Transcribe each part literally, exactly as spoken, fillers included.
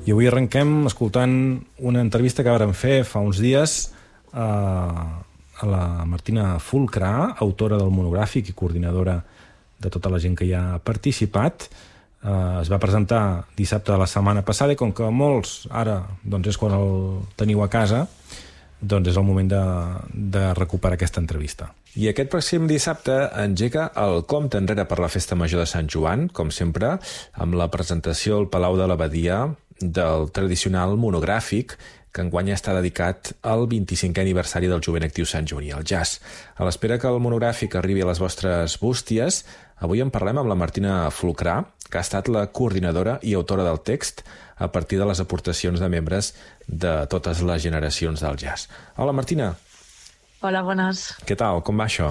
I avui arrenquem escoltant una entrevista que vàrem fer fa uns dies a, a la Martina Fulcrà, autora del monogràfic i coordinadora de tota la gent que hi ha participat. Uh, es va presentar dissabte de la setmana passada i com que molts ara doncs és quan el teniu a casa, doncs és el moment de, de recuperar aquesta entrevista. I aquest pròxim dissabte engega el compte enrere per la Festa Major de Sant Joan, com sempre, amb la presentació al Palau de l'Abadia del tradicional monogràfic que enguany està dedicat al vint-i-cinquè aniversari del Jovent Actiu Sant Joaní, el jazz. A l'espera que el monogràfic arribi a les vostres bústies, avui en parlem amb la Martina Fulcrà, que ha estat la coordinadora i autora del text a partir de les aportacions de membres de totes les generacions del jazz. Hola, Martina. Hola, bones. Què tal? Com va això?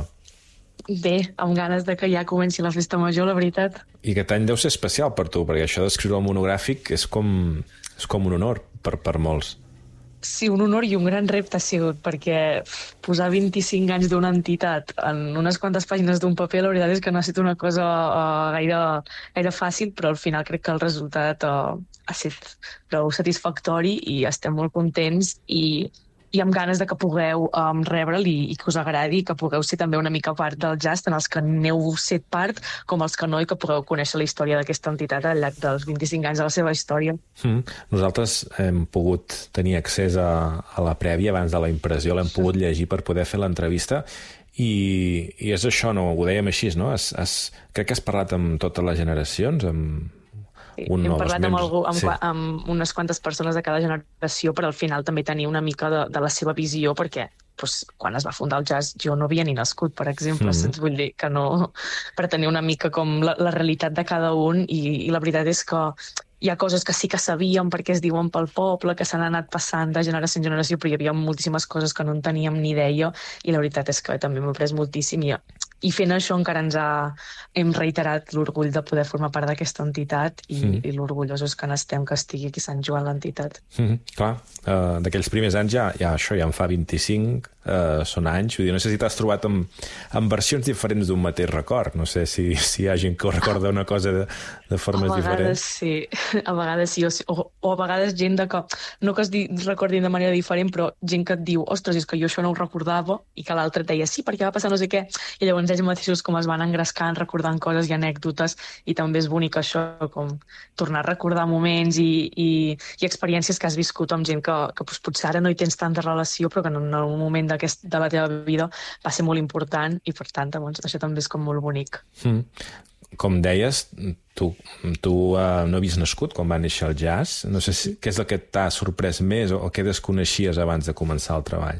Bé, amb ganes de que ja comenci la Festa Major, la veritat. I aquest any deu ser especial per tu, perquè això d'escriure el monogràfic és com, és com un honor per, per molts. Sí, un honor i un gran repte ha sigut, perquè posar vint-i-cinc anys d'una entitat en unes quantes pàgines d'un paper, la veritat és que no ha estat una cosa uh, gaire, gaire fàcil, però al final crec que el resultat uh, ha estat prou satisfactori i estem molt contents i, i amb ganes de que pugueu um, rebre'l i, i que us agradi, que pugueu ser també una mica part del jazz, tant els que n'heu set part com els que no, i que pugueu conèixer la història d'aquesta entitat al llarg dels vint-i-cinc anys de la seva història. Mm. Nosaltres hem pogut tenir accés a, a la prèvia abans de la impressió, l'hem pogut llegir per poder fer l'entrevista i, i és això, no? Ho dèiem així, no? Has, has, crec que has parlat amb totes les generacions, amb... Sí, hem parlat amb, algú, amb, sí. amb unes quantes persones de cada generació per al final també tenir una mica de, de la seva visió, perquè doncs, quan es va fundar el jazz jo no havia ni nascut, per exemple, mm-hmm. Saps? Vull dir que no... per tenir una mica com la, la realitat de cada un i, i la veritat és que hi ha coses que sí que sabíem perquè es diuen pel poble, que s'han anat passant de generació en generació, però hi havia moltíssimes coses que no en teníem ni idea i la veritat és que també m'ha après moltíssim i, i fent això encara ens ha, hem reiterat l'orgull de poder formar part d'aquesta entitat i, mm. i l'orgullosos que n'estem que estigui aquí a Sant Joan l'entitat. Mm-hmm. Clar, uh, d'aquells primers anys ja, ja això ja en fa vint-i-cinc, uh, són anys, vull dir, no sé si t'has trobat amb, amb versions diferents d'un mateix record, no sé si, si hi ha gent que ho recorda una cosa de, de formes diferents. A vegades diferents. sí, a vegades sí, o, o, o a vegades gent de que, no que es di, recordin de manera diferent, però gent que et diu, ostres, és que jo això no ho recordava, i que l'altre et deia, sí, perquè va passar no sé què, i llavors ells mateixos com es van engrescant, recordant coses i anècdotes, i també és bonic això, com tornar a recordar moments i, i, i experiències que has viscut amb gent que, que doncs, potser ara no hi tens tanta relació, però que en un moment d'aquest, de la teva vida va ser molt important, i per tant, doncs, això també és com molt bonic. Mm. Com deies, tu, tu uh, no havies nascut quan va néixer el jazz. No sé si, què és el que t'ha sorprès més o, o què desconeixies abans de començar el treball?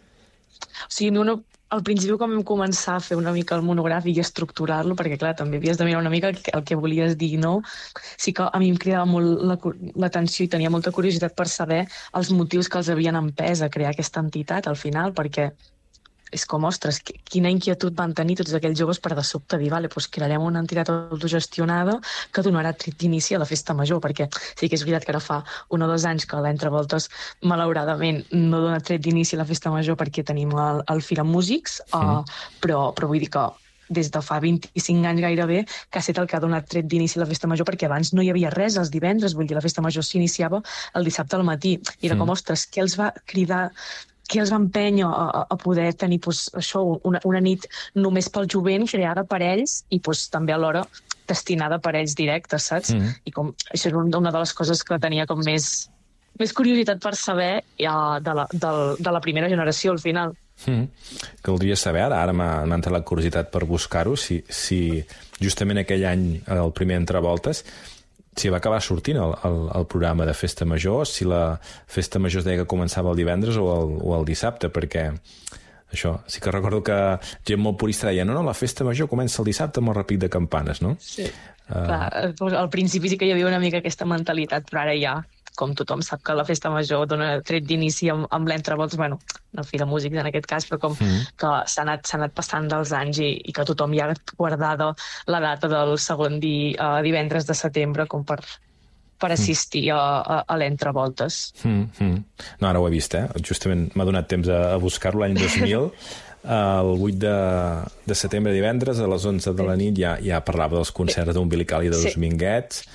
O sigui, a mi una... al principi, quan vam començar a fer una mica el monogràfic i estructurar-lo, perquè clar, també havies de mirar una mica el que, el que volies dir, no? Sí que a mi em cridava molt l'atenció i tenia molta curiositat per saber els motius que els havien empès a crear aquesta entitat al final, perquè és com, ostres, quina inquietud van tenir tots aquells joves per de sobte dir, vale, doncs crearem una entitat autogestionada que donarà tret d'inici a la Festa Major, perquè sí que és veritat que ara fa un o dos anys que l'Entrevoltes, malauradament, no dona tret d'inici a la Festa Major perquè tenim el, el Fira Músics, sí. uh, però, però vull dir que des de fa vint-i-cinc anys gairebé, que ha estat el que ha donat tret d'inici a la Festa Major, perquè abans no hi havia res els divendres, vull dir, la Festa Major s'iniciava el dissabte al matí, i era sí. com, ostres, què els va cridar... que els va empènyer a, a poder tenir pues, això, una, una nit només pel jovent, creada per ells i pues, també alhora destinada per ells directes, saps? Mm-hmm. I com, això és una de les coses que tenia com més, més curiositat per saber ja, de, la, de, de la primera generació al final. Mm. Caldria saber, ara, ara m'ha entrat la curiositat per buscar-ho, si, si justament aquell any, el primer Entrevoltes, si va acabar sortint el, el, el programa de Festa Major, si la Festa Major es deia que començava el divendres o el, o el dissabte, perquè això, sí que recordo que gent molt purista deia no, no, la Festa Major comença el dissabte amb el repic de campanes, no? Sí, uh... clar, al principi sí que hi havia una mica aquesta mentalitat, però ara ja, com tothom sap que la Festa Major dona tret d'inici amb, amb l'Entrevoltes, bueno, no Fira Músics en aquest cas, però com mm. que s'ha anat, s'ha anat passant dels anys i, i que tothom ja ha guardada la data del segon di, uh, divendres de setembre com per, per assistir mm. a, a, a l'Entrevoltes. Mm -hmm. No, ara ho he vist, eh? Justament m'ha donat temps a, a buscar-lo l'any dos mil. El vuit de, de setembre, divendres, a les onze de la nit, ja, ja parlava dels concerts d'Umbilical i de Dos sí. Minguets.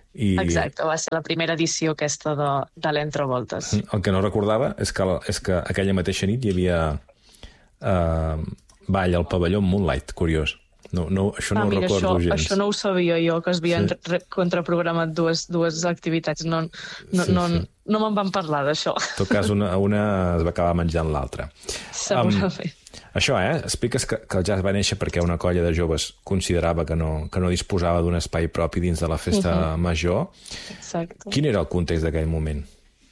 I... Exacte, va ser la primera edició aquesta de, de l'Entrevoltes. El que no recordava és que, és que aquella mateixa nit hi havia eh, ball al pavelló Moonlight, curiós. No, no, això no ah, ho mira, recordo això, gens. Això no ho sabia jo, que es havien sí. contraprogramat dues, dues activitats. No, no, sí, no, sí. no me'n van parlar d'això. En tot cas, una, una es va acabar menjant l'altra. Segurament. Um, això, eh? Expliques que, que el jazz va néixer perquè una colla de joves considerava que no, que no disposava d'un espai propi dins de la festa uh-huh. major. Exacte. Quin era el context d'aquell moment?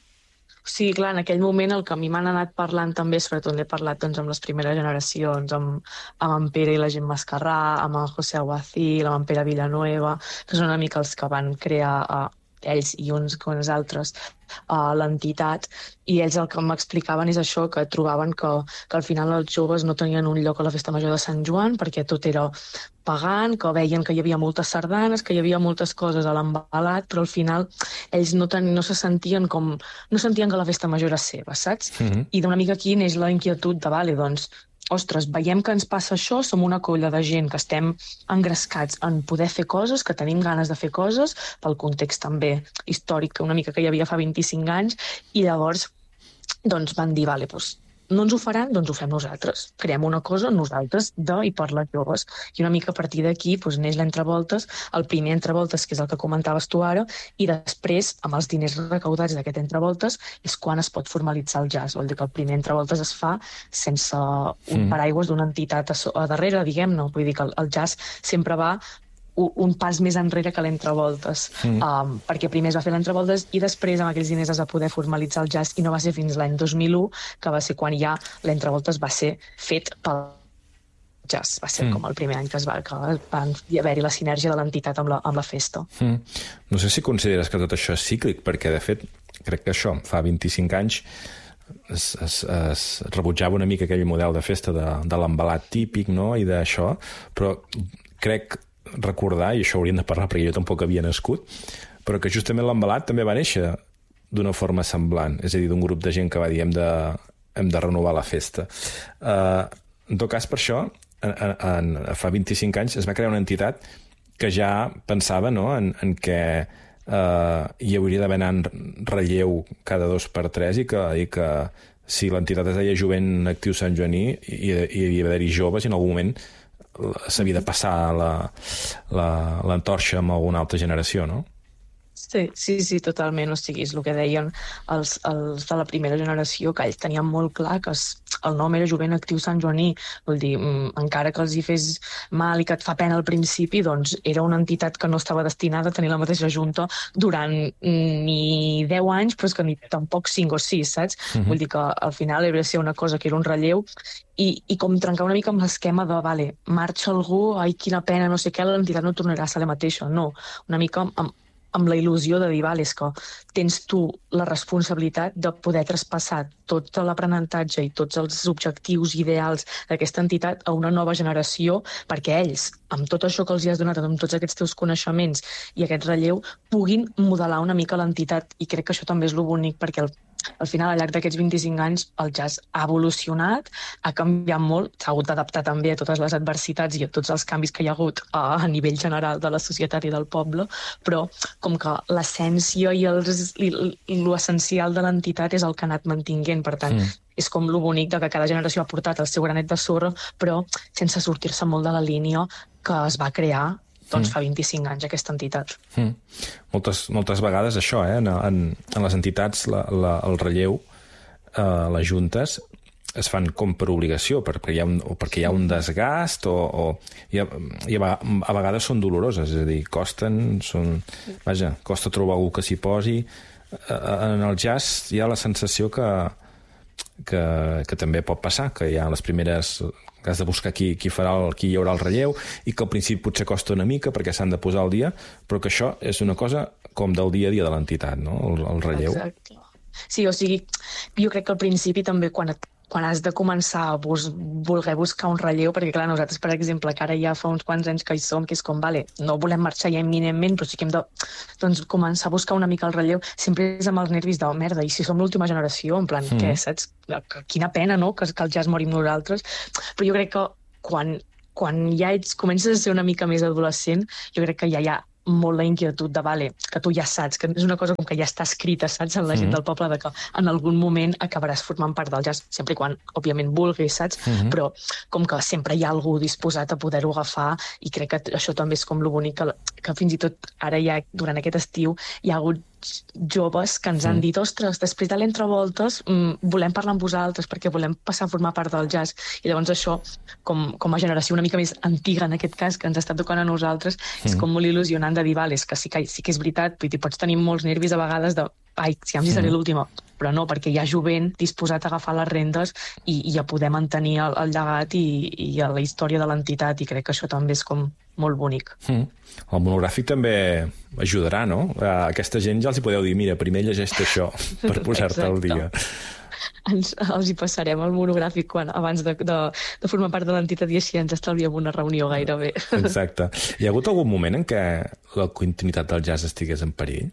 Sí, clar, en aquell moment el que a mi m'han anat parlant també, sobretot n'he parlat doncs, amb les primeres generacions, amb, amb en Pere i la gent Mascarrà, amb en José Aguacil, amb en Pere Villanueva, que són una mica els que van crear uh, ells i uns com els altres uh, l'entitat, i ells el que m'explicaven és això, que trobaven que, que al final els joves no tenien un lloc a la festa major de Sant Joan perquè tot era pagant, que veien que hi havia moltes sardanes, que hi havia moltes coses a l'embalat, però al final ells no, ten, no se sentien com... no sentien que la festa major era seva, saps? Mm-hmm. I d'una mica aquí neix la inquietud de, vale, doncs, ostres, veiem que ens passa això, som una colla de gent que estem engrescats en poder fer coses, que tenim ganes de fer coses, pel context també històric, una mica que hi havia fa vint-i-cinc anys, i llavors doncs van dir, vale, doncs, no ens ho faran, doncs ho fem nosaltres. Creem una cosa nosaltres de i per les joves. I una mica a partir d'aquí doncs, neix l'Entrevoltes, el primer Entrevoltes, que és el que comentaves tu ara, i després, amb els diners recaudats d'aquest Entrevoltes, és quan es pot formalitzar el jazz. Vol dir que el primer Entrevoltes es fa sense un mm. paraigües d'una entitat a, so a darrere, diguem-ne. Vull dir que el, el jazz sempre va un pas més enrere que l'Entrevoltes, mm. um, perquè primer es va fer l'Entrevoltes i després amb aquells diners es va poder formalitzar el jazz, i no va ser fins l'any dos mil u, que va ser quan ja l'Entrevoltes va ser fet pel jazz. Va ser mm. com el primer any que es va, que va haver-hi la sinergia de l'entitat amb, la, amb la festa. Mm. No sé si consideres que tot això és cíclic, perquè de fet crec que això fa vint-i-cinc anys es, es, es rebutjava una mica aquell model de festa de, de l'embalat típic, no?, i d'això, però crec recordar, i això hauríem de parlar perquè jo tampoc havia nascut, però que justament l'embalat també va néixer d'una forma semblant, és a dir, d'un grup de gent que va dir hem de, hem de renovar la festa. Uh, en tot cas, per això, en, en, fa vint-i-cinc anys es va crear una entitat que ja pensava, no?, en, en què uh, hi hauria d'haver anat relleu cada dos per tres, i que, i que si l'entitat es deia Jovent Actiu Sant Joaní, hi, hi havia d'haver-hi joves, i en algun moment s'havia de passar l'antorxa amb alguna altra generació, no? Sí, sí, sí, totalment. O sigui, és el que deien els, els de la primera generació, que ells tenien molt clar que es, el nom era Jovent Actiu Sant Joaní. Vull dir, encara que els hi fes mal i que et fa pena al principi, doncs era una entitat que no estava destinada a tenir la mateixa junta durant ni deu anys, però és que ni tampoc cinc o sis, saps? Uh-huh. Vull dir que al final hauria de ser una cosa que era un relleu, i, i com trencar una mica amb l'esquema de, vale, marxa algú, ai, quina pena, no sé què, l'entitat no tornarà a ser la mateixa. No, una mica amb, amb la il·lusió de dir, vale, és que tens tu la responsabilitat de poder traspassar tot l'aprenentatge i tots els objectius ideals d'aquesta entitat a una nova generació, perquè ells, amb tot això que els hi has donat, amb tots aquests teus coneixements i aquest relleu, puguin modelar una mica l'entitat. I crec que això també és lo bonic, perquè el al final, al llarg d'aquests vint-i-cinc anys, el jazz ha evolucionat, ha canviat molt, s'ha hagut d'adaptar també a totes les adversitats i a tots els canvis que hi ha hagut a, a nivell general de la societat i del poble, però com que l'essència i l'essencial de l'entitat és el que ha anat mantinguent. Per tant, mm. és com lo bonic de que cada generació ha portat el seu granet de sorra, però sense sortir-se molt de la línia que es va crear doncs fa vint-i-cinc anys aquesta entitat. Mm. Moltes, moltes vegades això, eh? en, en, en les entitats la, la, el relleu, eh, les juntes, es fan com per obligació, perquè hi ha un, o perquè hi ha un desgast, o, o i a, i a, a vegades són doloroses, és a dir, costen, són, vaja, costa trobar algú que s'hi posi. En el jazz hi ha la sensació que, que, que també pot passar, que hi ha les primeres... que has de buscar qui, qui, farà el, qui hi haurà el relleu, i que al principi potser costa una mica perquè s'han de posar al dia, però que això és una cosa com del dia a dia de l'entitat, no?, el, el relleu. Exacte. Sí, o sigui, jo crec que al principi també quan, et, quan has de començar a bus, voler buscar un relleu, perquè clar, nosaltres, per exemple, que ara ja fa uns quants anys que hi som, que és com, vale, no volem marxar ja imminentment, però sí que hem de doncs, començar a buscar una mica el relleu, sempre és amb els nervis de, merda, i si som l'última generació, en plan, mm. què, saps? Quina pena, no?, que, que el jazz morim nosaltres. Però jo crec que quan, quan ja ets, comences a ser una mica més adolescent, jo crec que ja hi ha molt la inquietud de, vale, que tu ja saps, que és una cosa com que ja està escrita, saps, en la gent mm-hmm. del poble, de que en algun moment acabaràs formant part del jazz, sempre i quan, òbviament, vulguis, saps? Mm-hmm. Però com que sempre hi ha algú disposat a poder-ho agafar, i crec que això també és com lo bonic, que, que fins i tot ara ja, durant aquest estiu, hi ha hagut joves que ens han dit, ostres, després de l'Entrevoltes mmm, volem parlar amb vosaltres perquè volem passar a formar part del jazz, i llavors això, com, com a generació una mica més antiga en aquest cas, que ens està tocant a nosaltres, mm. és com molt il·lusionant de dir, vale, és que sí que, sí que és veritat, vull dir, pots tenir molts nervis a vegades de, ai, si si seré mm. l'última, però no, perquè hi ha jovent disposat a agafar les rendes i, i a poder mantenir el, el llegat i, i la història de l'entitat, i crec que això també és com molt bonic. Mm. El monogràfic també ajudarà, no? A aquesta gent ja els hi podeu dir, mira, primer llegeix això per posar-te al dia. Ens, els hi passarem el monogràfic quan, abans de, de, de formar part de l'entitat, i així ens estalviem una reunió gairebé. Exacte. Hi ha hagut algun moment en què la continuïtat del jazz estigués en perill?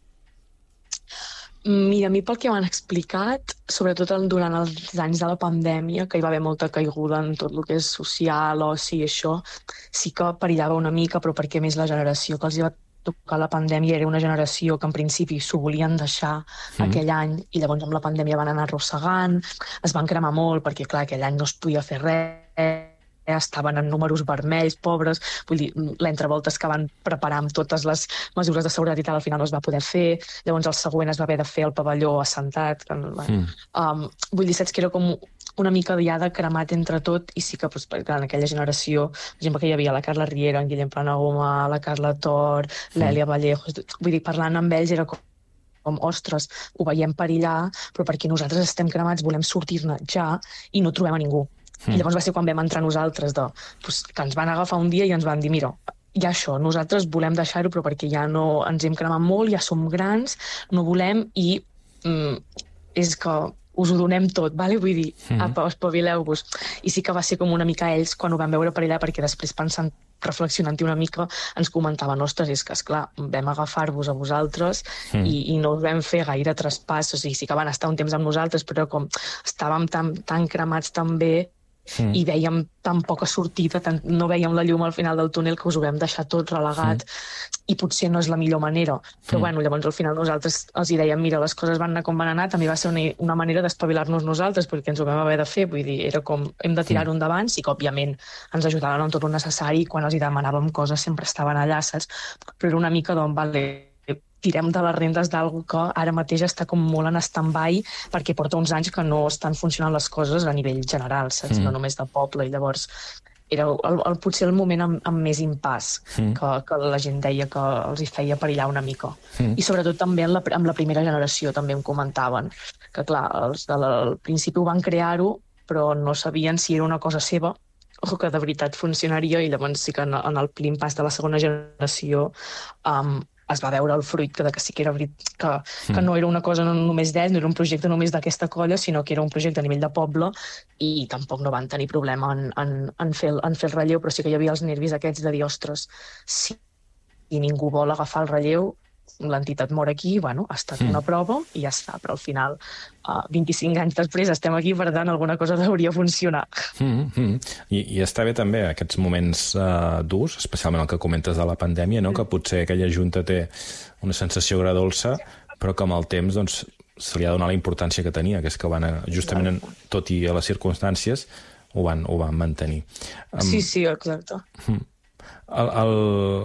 Mira, a mi pel que m'han explicat, sobretot durant els anys de la pandèmia, que hi va haver molta caiguda en tot el que és social, oci i això, sí que perillava una mica, però perquè més la generació que els hi va tocar la pandèmia era una generació que en principi s'ho volien deixar mm. aquell any, i llavors amb la pandèmia van anar arrossegant, es van cremar molt perquè, clar, aquell any no es podia fer res, estaven en números vermells, pobres, vull dir, l'entrevoltes que van preparar amb totes les mesures de seguretat i tal, al final no es va poder fer, llavors el següent es va haver de fer el pavelló assentat, mm. um, vull dir, saps que era com una mica ja de cremat entre tot, i sí que doncs, en aquella generació, per exemple, que hi havia la Carla Riera, en Guillem Planaguma, la Carla Tor, l'Èlia Vallejos, vull dir, parlant amb ells era com com, ostres, ho veiem perillar, però perquè nosaltres estem cremats, volem sortir-ne ja i no trobem a ningú. Mm. I llavors va ser quan vam entrar nosaltres, de, pues, que ens van agafar un dia i ens van dir, mira, ja això, nosaltres volem deixar-ho, però perquè ja no ens hem cremat molt, ja som grans, no volem, i mm, és que us ho donem tot, vale? Vull dir, mm. apa, espavileu-vos. I sí que va ser com una mica ells quan ho van veure per allà, perquè després pensant, reflexionant-hi una mica, ens comentaven, ostres, és que, esclar, vam agafar-vos a vosaltres mm. i, i no us vam fer gaire traspàs, o sigui, sí que van estar un temps amb nosaltres, però com estàvem tan, tan cremats també, Mm. i veiem tan poca sortida, tan, no veiem la llum al final del túnel, que us ho vam deixar tot relegat, mm. i potser no és la millor manera, però mm. bueno, llavors al final nosaltres els hi dèiem, mira, les coses van anar com van anar, també va ser una, una manera d'espavilar-nos nosaltres, perquè ens ho vam haver de fer, vull dir, era com, hem de tirar-ho mm. endavant, sí que òbviament ens ajudaven en tot el necessari, i quan els hi demanàvem coses sempre estaven allà, saps? Però era una mica, doncs, vale, tirem de les rendes d'algú que ara mateix està com molt en stand-by, perquè porta uns anys que no estan funcionant les coses a nivell general, saps? Mm. No només de poble, i llavors era el, el, potser el moment amb, amb més impàs, mm. que, que la gent deia que els hi feia perillar una mica. Mm. I sobretot també amb la, amb la primera generació també em comentaven que, clar, els de la, al principi ho van crear-ho, però no sabien si era una cosa seva o que de veritat funcionaria, i llavors sí que en, en el plim pas de la segona generació um, es va veure el fruit que, que sí que era veritat, que, mm. que no era una cosa no només d'ells, no era un projecte només d'aquesta colla, sinó que era un projecte a nivell de poble, i tampoc no van tenir problema en, en, en, fer, en fer el relleu, però sí que hi havia els nervis aquests de dir, ostres, si ningú vol agafar el relleu, l'entitat mor aquí, bueno, ha estat mm. una prova i ja està, però al final uh, vint-i-cinc anys després estem aquí, per tant alguna cosa hauria funcionar. Mm -hmm. I, I està bé també aquests moments uh, durs, especialment el que comentes de la pandèmia, no? Mm. Que potser aquella junta té una sensació agradolça, però que amb el temps doncs, se li ha donat la importància que tenia, que és que van, justament, en, tot i a les circumstàncies, ho van, ho van mantenir. Um, sí, sí, exacte. Mm. El, el,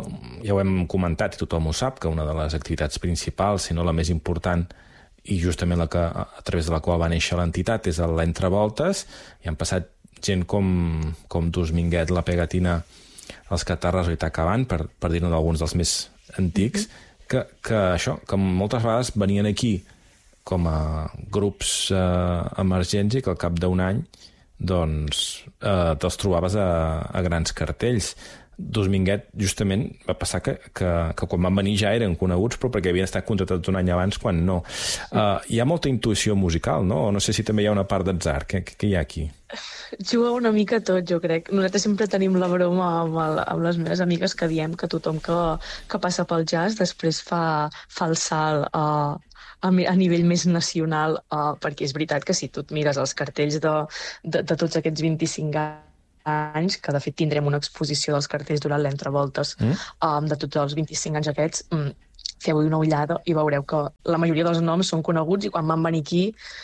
ja ho hem comentat i tothom ho sap, que una de les activitats principals, si no la més important, i justament la que, a través de la qual va néixer l'entitat, és l'Entrevoltes. Hi han passat gent com, com Dus Minguet, la Pegatina, els Catarres o Itacabant, per, per dir-ne d'alguns dels més antics, mm-hmm. que, que això, que moltes vegades venien aquí com a grups eh, emergents, i que al cap d'un any doncs, eh, te'ls trobaves a, a grans cartells. Dus Minguet, justament, va passar que, que, que quan van venir ja eren coneguts, però perquè havien estat contratats un any abans, quan no. Uh, hi ha molta intuïció musical, no? O no sé si també hi ha una part d'atzar. Què, què hi ha aquí? Juga una mica tot, jo crec. Nosaltres sempre tenim la broma amb, el, amb les meves amigues, que diem que tothom que, que passa pel jazz després fa, fa el salt a, a, a nivell més nacional, uh, perquè és veritat que si tu et mires els cartells de, de, de tots aquests vint-i-cinc anys, anys, que de fet tindrem una exposició dels cartells durant l'Entrevoltes mm. um, de tots els vint-i-cinc anys aquests. Mm, feu-hi una ullada i veureu que la majoria dels noms són coneguts i quan van venir aquí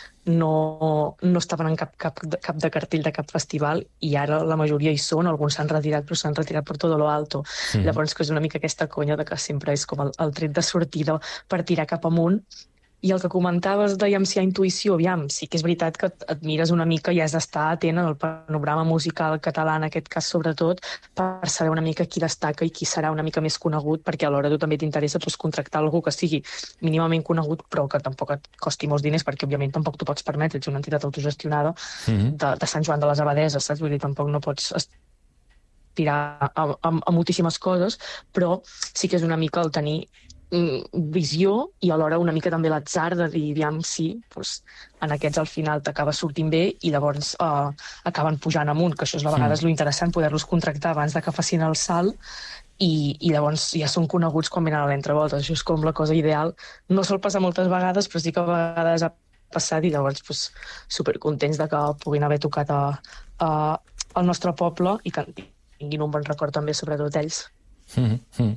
no, no estaven en cap, cap, cap de cartell de cap festival i ara la majoria hi són, alguns s'han retirat però s'han retirat per tot lo alto. Mm. Llavors que és una mica aquesta conya de que sempre és com el, el tret de sortida per tirar cap amunt. I el que comentaves, dèiem, si hi ha intuïció, aviam, sí que és veritat que et mires una mica i has d'estar atent al panorama musical català, en aquest cas sobretot, per saber una mica qui destaca i qui serà una mica més conegut, perquè alhora tu també t'interessa pues, contractar algú que sigui mínimament conegut, però que tampoc et costi molts diners, perquè òbviament tampoc t'ho pots permetre, ets una entitat autogestionada mm-hmm. de, de Sant Joan de les Abadeses, saps? Vull dir, tampoc no pots aspirar a, a, a moltíssimes coses, però sí que és una mica el tenir visió i alhora una mica també l'atzar de dir, aviam, sí, doncs, en aquests al final t'acaba sortint bé i llavors uh, acaben pujant amunt, que això és a vegades mm. lo interessant, poder-los contractar abans de que facin el salt i, i llavors ja són coneguts quan venen a l'Entrevoltes. Això és com la cosa ideal. No sol passar moltes vegades, però sí que a vegades ha passat i llavors pues, supercontents de que puguin haver tocat a, a, al nostre poble i que tinguin un bon record també, sobretot ells. Mm-hmm.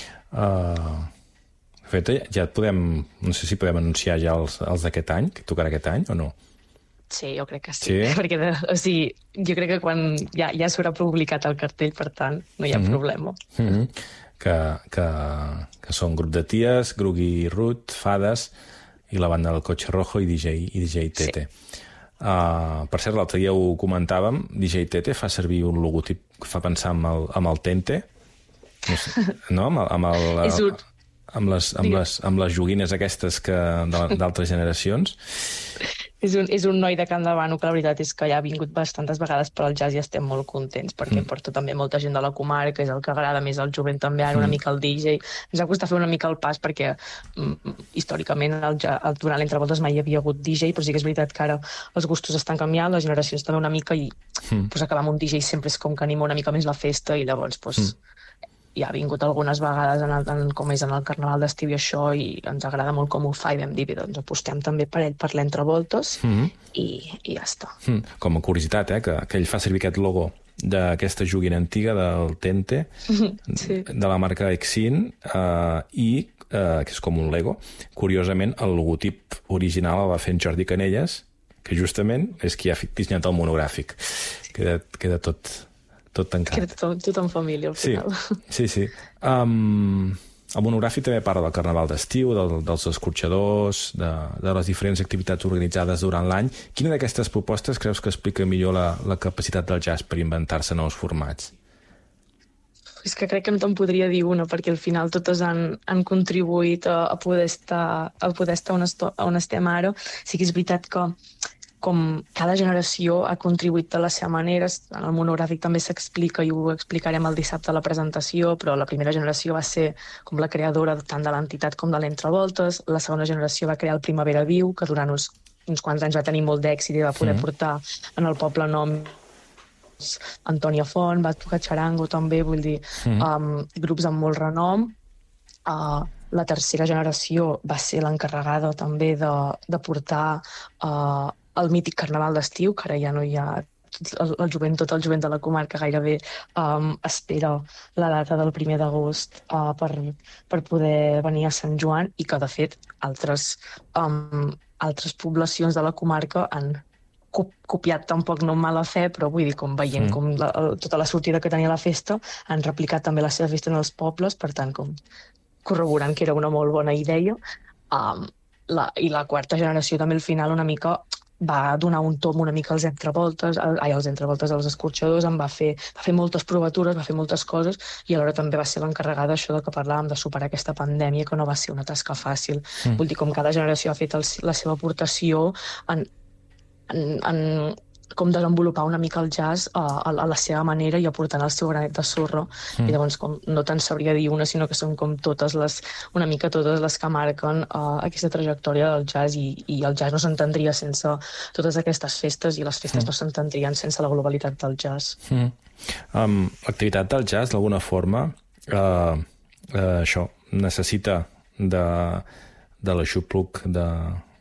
Uh... De fet, ja et podem, no sé si podem anunciar ja els, els d'aquest any, que tocarà aquest any o no? Sí, jo crec que sí. sí? Perquè, o sigui, jo crec que quan ja, ja s'haurà publicat el cartell, per tant, no hi ha mm-hmm. problema. Mm-hmm. Que, que, que són grup de ties, Grugui Ruth, Fades, i la banda del Cotxe Rojo i D J, i D J Tete. Sí. Uh, per cert, l'altre dia ho comentàvem, D J Tete fa servir un logotip que fa pensar amb el, amb el Tente, no, sé, no? Amb el... Amb el És un... amb les, amb, les, amb les joguines aquestes que d'altres generacions. És un, és un noi de Can Davano que la veritat és que ja ha vingut bastantes vegades per al jazz i estem molt contents perquè mm. porta també molta gent de la comarca, és el que agrada més al jovent també, ara mm. una mica el D J. Ens ha costat fer una mica el pas perquè mm, històricament el, el, durant l'Entrevoltes mai hi havia hagut D J, però sí que és veritat que ara els gustos estan canviant, les generacions també una mica i mm. pues, acabar amb un D J sempre és com que anima una mica més la festa i llavors pues, mm. ja ha vingut algunes vegades en el, en, com és en el Carnaval d'estiu i això i ens agrada molt com ho fa i vam dir, doncs apostem també per ell per l'Entrevoltes mm-hmm. i, i ja està. Mm. Com a curiositat, eh, que, que ell fa servir aquest logo d'aquesta joguina antiga del Tente, sí. de la marca Exin, eh, i eh, que és com un Lego. Curiosament, el logotip original el va fer en Jordi Canelles, que justament és qui ha dissenyat el monogràfic. Queda, queda tot... tot tancat. Que tot, tot en família, al final. Sí, sí. sí. Um, el monogràfic també parla del Carnaval d'estiu, del, dels escorxadors, de, de les diferents activitats organitzades durant l'any. Quina d'aquestes propostes creus que explica millor la, la capacitat del jazz per inventar-se nous formats? És que crec que no te'n podria dir una, perquè al final totes han, han contribuït a, a poder estar, a poder estar on, esto, on estem ara. Sí que és veritat que com cada generació ha contribuït de la seva manera, en el monogràfic també s'explica i ho explicarem el dissabte a la presentació, però la primera generació va ser com la creadora tant de l'entitat com de l'Entrevoltes, la segona generació va crear el Primavera Viu, que durant uns, uns quants anys va tenir molt d'èxit i va poder mm. portar en el poble nom Antònia Font, va tocar xarango també, vull dir, mm. um, grups amb molt renom. Uh, la tercera generació va ser l'encarregada també de, de portar uh, el mític Carnaval d'estiu, que ara ja no hi ha el, el jovent, tot el jovent de la comarca gairebé um, espera la data del primer d'agost uh, per, per poder venir a Sant Joan i que, de fet, altres, um, altres poblacions de la comarca han copiat tampoc no amb mala fe, però vull dir, com veient mm. com la, tota la sortida que tenia la festa, han replicat també la seva festa en els pobles, per tant, com corroborant que era una molt bona idea. Um, la, I la quarta generació també al final una mica va donar un tom una mica als entrevoltes, ai, als entrevoltes als escorxadors, en va fer, va fer moltes provatures, va fer moltes coses i alhora també va ser l'encarregada això de que parlàvem de superar aquesta pandèmia, que no va ser una tasca fàcil. Mm. Vull dir, com cada generació ha fet el, la seva aportació en, en, en com desenvolupar una mica el jazz a, a, a la seva manera i aportant el seu granet de sorra. Mm. I llavors com, no te'n sabria dir una, sinó que són com totes les, una mica totes les que marquen uh, aquesta trajectòria del jazz i, i el jazz no s'entendria sense totes aquestes festes i les festes mm. no s'entendrien sense la globalitat del jazz. Mm. Um, l'activitat del jazz, d'alguna forma, uh, uh, això, necessita de, de l'aixopluc de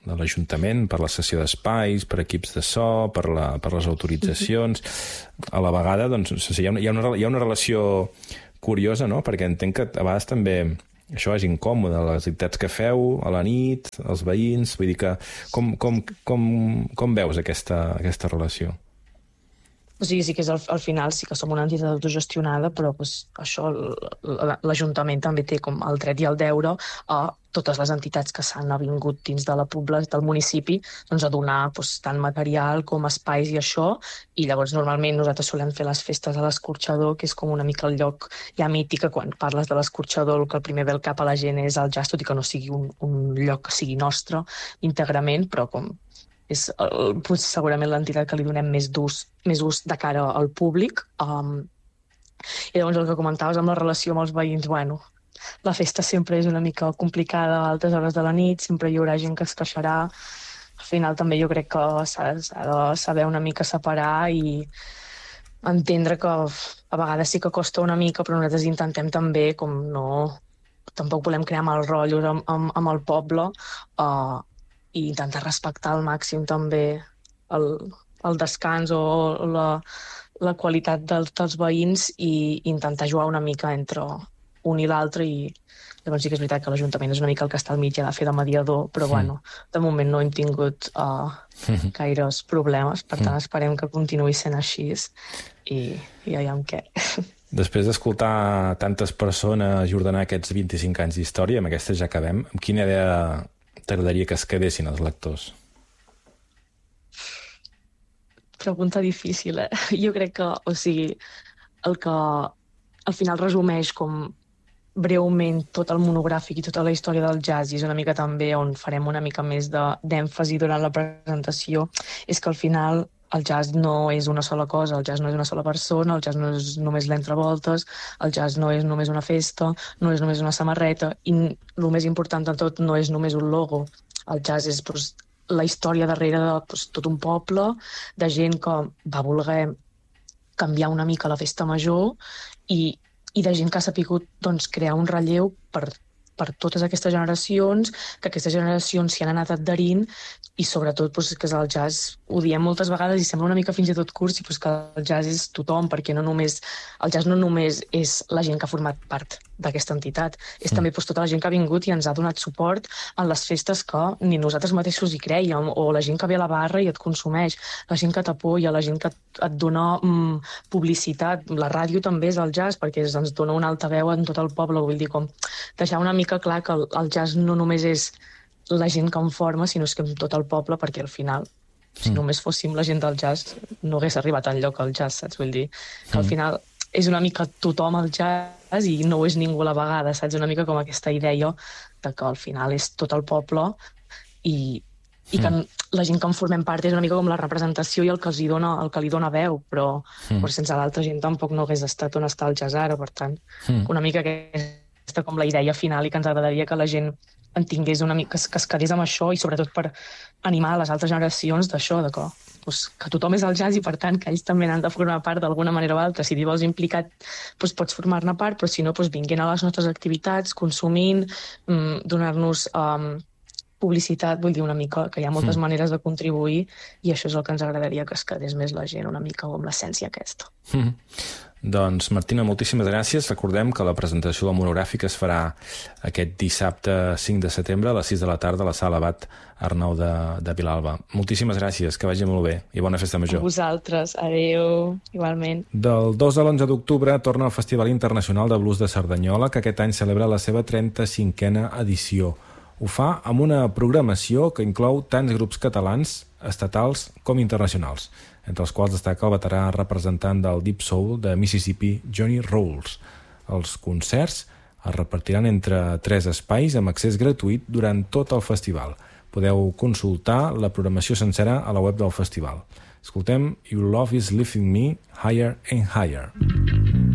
de l'Ajuntament, per la cessió d'espais, per equips de so, per, la, per les autoritzacions. A la vegada, doncs, hi ha una, hi ha una, hi ha una relació curiosa, no? Perquè entenc que a vegades també això és incòmode, les activitats que feu a la nit, els veïns, vull dir que com, com, com, com veus aquesta, aquesta relació? O sigui, sí que és al, al final sí que som una entitat autogestionada, però pues, això l'Ajuntament també té com el dret i el deure a totes les entitats que s'han avingut dins de la població del municipi doncs, a donar pues, tant material com espais i això, i llavors normalment nosaltres solem fer les festes a l'Escorxador, que és com una mica el lloc ja mític, que quan parles de l'Escorxador el que el primer ve al cap a la gent és el jazz, tot i que no sigui un, un lloc que sigui nostre íntegrament, però com és el, pues, segurament l'entitat que li donem més d'ús més ús de cara al públic. Um, I llavors el que comentaves amb la relació amb els veïns, bueno, la festa sempre és una mica complicada a altes hores de la nit, sempre hi haurà gent que es queixarà. Al final també jo crec que s'ha de saber una mica separar i entendre que a vegades sí que costa una mica, però nosaltres intentem també, com no... Tampoc volem crear mal rotllos amb, amb, amb el poble, uh, i intentar respectar al màxim també el, el descans o la, la qualitat dels, dels veïns i intentar jugar una mica entre un i l'altre, i llavors sí que és veritat que l'Ajuntament és una mica el que està al mig i ha de fer de mediador, però mm. bueno, de moment no hem tingut uh, gaires problemes, per tant esperem que continuï sent així i, i ja veiem què. Després d'escoltar tantes persones i ordenar aquests vint-i-cinc anys d'història, amb aquesta ja acabem, amb quina idea t'agradaria que es quedessin els lectors? Pregunta difícil, eh? Jo crec que, o sigui, el que al final resumeix com breument tot el monogràfic i tota la història del jazz, i és una mica també on farem una mica més d'èmfasi durant la presentació, és que al final el jazz no és una sola cosa, el jazz no és una sola persona, el jazz no és només l'entrevoltes, el jazz no és només una festa, no és només una samarreta, i el més important de tot no és només un logo. El jazz és pues, la història darrere de pues, tot un poble, de gent que va voler canviar una mica la festa major i, i de gent que ha sapigut doncs, crear un relleu per, per totes aquestes generacions, que aquestes generacions s'hi han anat adherint, i sobretot pues, que el jazz, ho diem moltes vegades i sembla una mica fins i tot cursi, pues, que el jazz és tothom, perquè no només, el jazz no només és la gent que ha format part d'aquesta entitat, és mm. també pues, tota la gent que ha vingut i ens ha donat suport en les festes que ni nosaltres mateixos hi crèiem, o la gent que ve a la barra i et consumeix, la gent que t'apoya, la gent que et dona mm, publicitat. La ràdio també és el jazz, perquè ens dona una altaveu en tot el poble, vull dir, com deixar una mica clar que el, el jazz no només és la gent que en forma, sinó és que en tot el poble, perquè al final, si mm. només fóssim la gent del jazz, no hagués arribat enlloc al jazz, saps? Vull dir que al final és una mica tothom el jazz i no ho és ningú a la vegada, saps? Una mica com aquesta idea de que al final és tot el poble i, i que mm. la gent que en formem part és una mica com la representació i el que, els hi dona, el que li dona veu, però, mm. però sense l'altra gent tampoc no hagués estat on està el jazz ara, per tant, mm. una mica aquesta com la idea final i que ens agradaria que la gent en tingués una mica, que es quedés amb això i sobretot per animar les altres generacions d'això, de que, doncs, que tothom és el jazz i per tant que ells també n'han de formar part d'alguna manera o altra. Si t'hi vols implicat, doncs pots formar-ne part, però si no, doncs vinguent a les nostres activitats, consumint, mmm, donar-nos um, publicitat, vull dir una mica que hi ha moltes mm. maneres de contribuir i això és el que ens agradaria que es quedés més la gent una mica amb l'essència aquesta. Mm. Doncs, Martina, moltíssimes gràcies. Recordem que la presentació del monogràfic es farà aquest dissabte cinc de setembre a les sis de la tarda a la sala Abat Arnau de, de Vilalba. Moltíssimes gràcies, que vagi molt bé i bona festa major. A vosaltres, adeu, igualment. Del dos a l'onze d'octubre torna el Festival Internacional de Blues de Cerdanyola, que aquest any celebra la seva trenta-cinquena edició. Ho fa amb una programació que inclou tants grups catalans, estatals com internacionals, entre els quals destaca el veterà representant del Deep Soul de Mississippi, Johnny Rolls. Els concerts es repartiran entre tres espais amb accés gratuït durant tot el festival. Podeu consultar la programació sencera a la web del festival. Escoltem You Love Is Lifting Me Higher and Higher.